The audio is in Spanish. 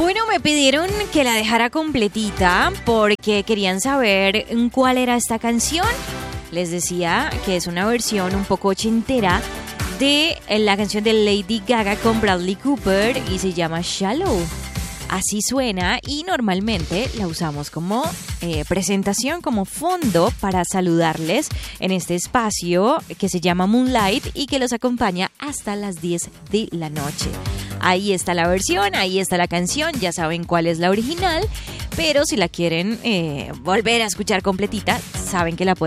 Bueno, me pidieron que la dejara completita porque querían saber cuál era esta canción. Les decía que es una versión un poco ochentera de la canción de Lady Gaga con Bradley Cooper y se llama Shallow. Así suena y normalmente la usamos como presentación, como fondo para saludarles en este espacio que se llama Moonlight y que los acompaña hasta las 10 de la noche. Ahí está la versión, ahí está la canción, ya saben cuál es la original, pero si la quieren volver a escuchar completita, saben que la pueden